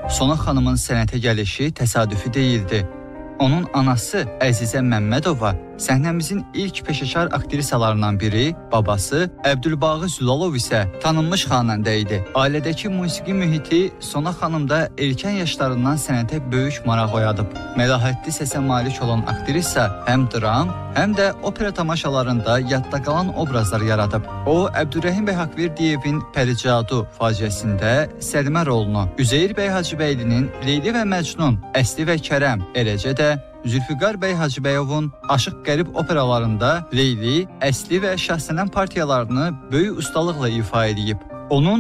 Sona xanımın sənətə gəlişi təsadüfi deyildi. Onun anası Əzizə Məmmədova səhnəmizin ilk peşəkar aktrisalarından biri, babası Əbdülbağı Zülalov isə tanınmış xanəndə idi. Ailədəki musiqi mühiti Sona xanımda erkən yaşlarından sənətə böyük maraq oyadıb. Məlahətli səsə malik olan aktrisa həm dram, həm də opera tamaşalarında yadda qalan obrazlar yaradıb. O, Əbdürrəhim bəy Haqverdiyevin Pəricadu faciəsində Səlimə rolunu, Üzeyir bəy Hacıbəylinin Leyli və Məcnun, Əsli və Kərəm, eləcə də Zülfüqar bəy Hacıbəyovun Aşıq Qərib operalarında Leyli, Əsli və Şahsənəm partiyalarını böyük ustalıqla ifa edib. Onun